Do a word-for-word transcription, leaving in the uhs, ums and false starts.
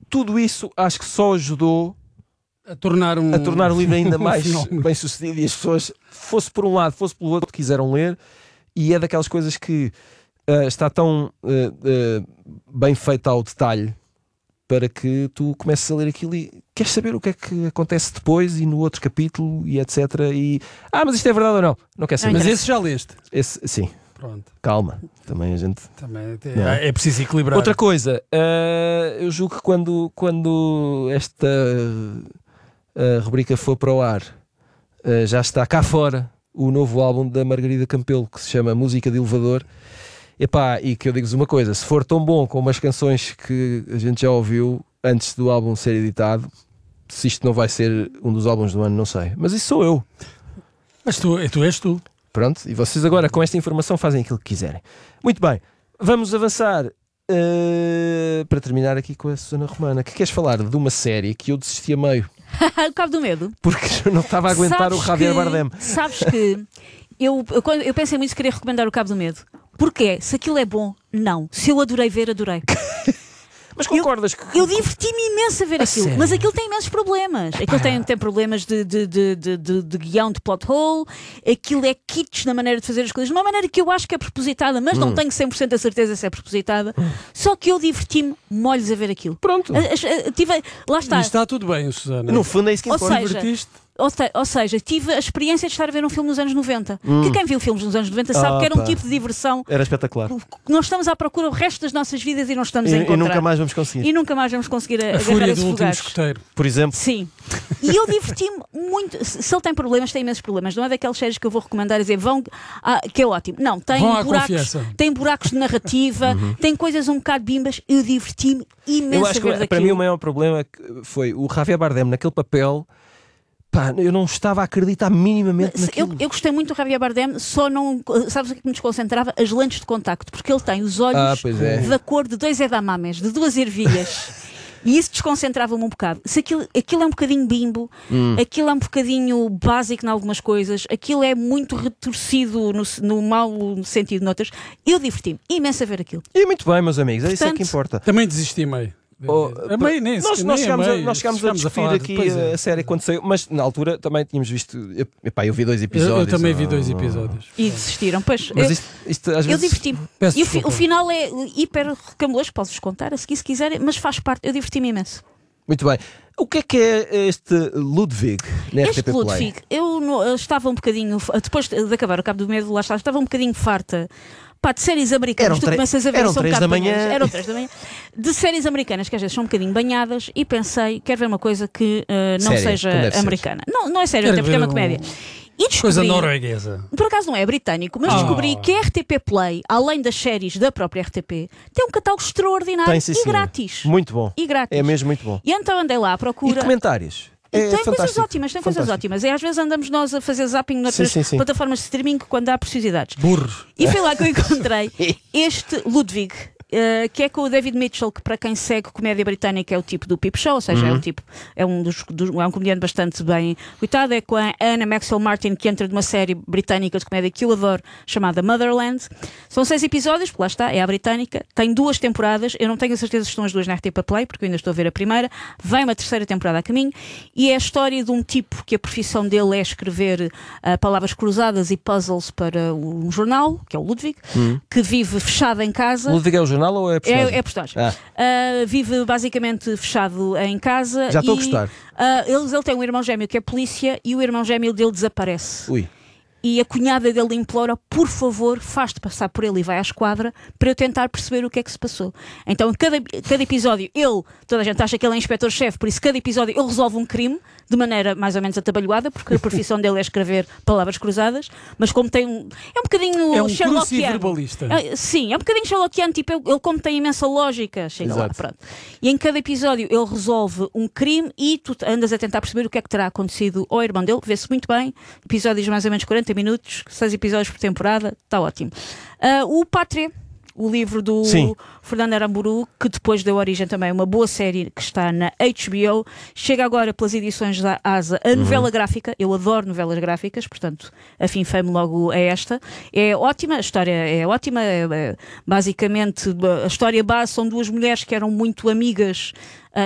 tudo isso acho que só ajudou a tornar, um... a tornar o livro ainda mais um bem sucedido, e as pessoas, fosse por um lado, fosse pelo outro, quiseram ler. E é daquelas coisas que uh, está tão uh, uh, bem feita ao detalhe para que tu comeces a ler aquilo e queres saber o que é que acontece depois e no outro capítulo e etcétera. E, ah, mas isto é verdade ou não? Não quer saber. Mas esse já leste? Esse, sim. Pronto. Calma. Também a gente... Também é, é preciso equilibrar. Outra coisa, uh, eu julgo que quando, quando esta uh, rubrica for para o ar, uh, já está cá fora o novo álbum da Margarida Campelo, que se chama Música de Elevador. Epá, e que eu digo-vos uma coisa, se for tão bom como as canções que a gente já ouviu antes do álbum ser editado, se isto não vai ser um dos álbuns do ano, não sei. Mas isso sou eu. Mas tu, tu és tu. Pronto, e vocês agora com esta informação fazem aquilo que quiserem. Muito bem, vamos avançar uh, para terminar aqui com a Susana Romana, que queres falar de uma série que eu desisti a meio. O Cabo do Medo. Porque eu não estava a aguentar sabes o Javier que, Bardem. Sabes que eu, eu, eu pensei muito se queria recomendar o Cabo do Medo. Porquê? Se aquilo é bom, não. Se eu adorei ver, adorei. Mas concordas eu, que... Eu diverti-me imenso a ver a aquilo. sério? Mas aquilo tem imensos problemas. Aquilo tem, tem problemas de, de, de, de, de, de guião, de plot hole. Aquilo é kitsch na maneira de fazer as coisas. De uma maneira que eu acho que é propositada, mas hum. não tenho cem por cento a certeza se é propositada. Hum. Só que eu diverti-me molhos a ver aquilo. Pronto. A, a, a, tive, lá está. E está tudo bem, Susana. No fundo é isso que importa. Ou seja, Ou, te, ou seja, tive a experiência de estar a ver um filme nos anos noventa. Hum. Que quem viu filmes nos anos noventa sabe ah, que era pá. um tipo de diversão. Era espetacular. Nós estamos à procura o resto das nossas vidas e não estamos e, a encontrar. E nunca mais vamos conseguir. E nunca mais vamos conseguir a, a fúria do último lugares. escoteiro. Por exemplo. Sim. E eu diverti-me muito. Se ele tem problemas, tem imensos problemas. Não é daquelas séries que eu vou recomendar e dizer vão, ah, que é ótimo. Não, tem vão buracos, tem buracos de narrativa, uhum. tem coisas um bocado bimbas. Eu diverti-me imenso eu acho a ver que, daquilo. para mim o maior problema foi o Javier Bardem naquele papel. Pá, eu não estava a acreditar minimamente naquilo. Eu, eu gostei muito do Javier Bardem, só não... Sabes o que me desconcentrava? As lentes de contacto, porque ele tem os olhos ah, é. da cor de dois edamames, de duas ervilhas. E isso desconcentrava-me um bocado. Se aquilo, aquilo é um bocadinho bimbo, hum. aquilo é um bocadinho básico em algumas coisas, aquilo é muito retorcido no, no mau sentido noutras, eu diverti-me imenso a ver aquilo. E muito bem, meus amigos, é Portanto, isso é que importa. Também desisti meio. Oh, a meio, nem, nós, nem nós chegámos, a, a, nós chegámos a discutir a aqui é. a série quando saiu, mas na altura também tínhamos visto. Eu, epá, eu vi dois episódios. Eu, eu também vi oh, dois episódios. E desistiram, pois. Mas eu, isto, isto, às vezes... eu diverti-me. E o, fi, o final é hiper recambuloso, posso-vos contar a seguir se quiserem, mas faz parte. Eu diverti-me imenso. Muito bem. O que é que é este Ludwig na este R T P Play? Ludwig, eu, eu estava um bocadinho, depois de acabar o Cabo do Medo, lá estava, estava um bocadinho farta. Pá, de séries americanas, eram tu começas a ver eram são três um da manhã. Eram três da manhã. De séries americanas que às vezes são um bocadinho banhadas e pensei, quero ver uma coisa que uh, não sério? seja americana. Não, não é sério, até porque é uma comédia. E descobri, coisa norueguesa. Por acaso não é britânico, mas oh. descobri que a R T P Play, além das séries da própria R T P, tem um catálogo extraordinário tem, sim, e sim. grátis. Muito bom. E grátis. É mesmo muito bom. E então andei lá à procura. E comentários. É tem fantástico. coisas ótimas, tem fantástico. coisas ótimas. E às vezes andamos nós a fazer zapping noutras sim, sim, sim. plataformas de streaming quando há precisidades. Burro. E foi lá que eu encontrei este Ludwig, uh, que é com o David Mitchell, que para quem segue comédia britânica é o tipo do Peep Show, ou seja, uhum. é um tipo, é um dos, dos é um comediante bastante bem coitado, é com a Anna Maxwell Martin, que entra de uma série britânica de comédia que eu adoro, chamada Motherland. São seis episódios, lá está, é a britânica, tem duas temporadas, eu não tenho a certeza se estão as duas na R T P Play, porque eu ainda estou a ver a primeira, vem uma terceira temporada a caminho, e é a história de um tipo que a profissão dele é escrever uh, palavras cruzadas e puzzles para um jornal, que é o Ludwig, uhum. que vive fechado em casa. Ludwig é o jornal ou é a personagem? É, é a personagem. Ah. Uh, vive basicamente fechado em casa. Já estou e, a gostar. Uh, ele, ele tem um irmão gêmeo que é polícia e o irmão gêmeo dele desaparece. Ui. E a cunhada dele implora, por favor, faz-te passar por ele e vai à esquadra para eu tentar perceber o que é que se passou. Então, cada, cada episódio, ele, toda a gente acha que ele é inspetor-chefe, por isso cada episódio ele resolve um crime de maneira mais ou menos atabalhoada, porque a profissão dele é escrever palavras cruzadas, mas como tem um... É um bocadinho é um Sherlockiano. verbalista. É, sim, é um bocadinho Sherlockiano, tipo, ele, ele como tem imensa lógica, chega Exato. Lá, pronto. E em cada episódio ele resolve um crime e tu andas a tentar perceber o que é que terá acontecido ao irmão dele, vê-se muito bem, episódios de mais ou menos quarenta minutos, seis episódios por temporada, está ótimo. Uh, o Pátria, o livro do Sim. Fernando Aramburu, que depois deu origem também a uma boa série que está na H B O, chega agora pelas edições da Asa, a novela uhum. gráfica, eu adoro novelas gráficas, portanto afim-me logo a esta, é ótima, a história é ótima, é, é, basicamente a história base são duas mulheres que eram muito amigas